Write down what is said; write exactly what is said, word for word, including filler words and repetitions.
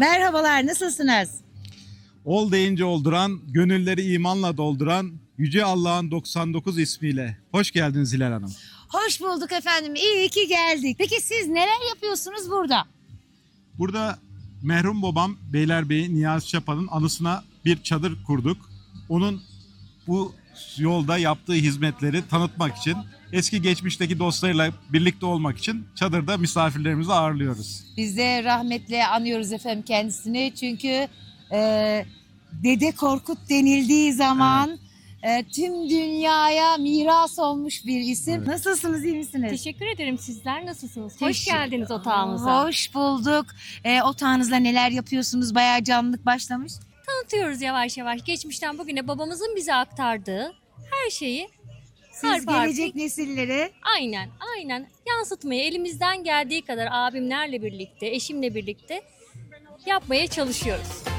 Merhabalar, nasılsınız? Ol deyince olduran, gönülleri imanla dolduran Yüce Allah'ın doksan dokuz ismiyle. Hoş geldiniz Hilal Hanım. Hoş bulduk efendim, iyi ki geldik. Peki siz neler yapıyorsunuz burada? Burada merhum babam Beylerbeyi Niyazi Çapa'nın anısına bir çadır kurduk. Onun bu yolda yaptığı hizmetleri tanıtmak için, eski geçmişteki dostlarıyla birlikte olmak için çadırda misafirlerimizi ağırlıyoruz. Biz de rahmetle anıyoruz efendim kendisini. Çünkü e, Dede Korkut denildiği zaman e, tüm dünyaya miras olmuş bir isim. Evet. Nasılsınız, iyi misiniz? Teşekkür ederim. Sizler nasılsınız? Hoş Teşekkür- geldiniz otağımıza. Hoş bulduk. E, otağınızda neler yapıyorsunuz? Bayağı canlılık başlamış. Tanıtıyoruz yavaş yavaş. Geçmişten bugüne babamızın bize aktardığı her şeyi Siz harf harf gelecek nesillere aynen aynen yansıtmaya elimizden geldiği kadar abimlerle birlikte, eşimle birlikte yapmaya çalışıyoruz.